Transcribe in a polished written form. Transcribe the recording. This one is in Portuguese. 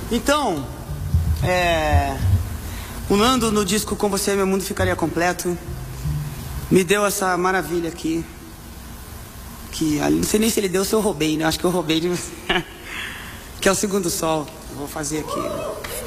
Então, o Nando no disco Com Você Meu Mundo Ficaria Completo me deu essa maravilha aqui. Que não sei nem se ele deu ou se eu roubei, né? Acho que eu roubei de... que é o Segundo Sol. Eu vou fazer aqui.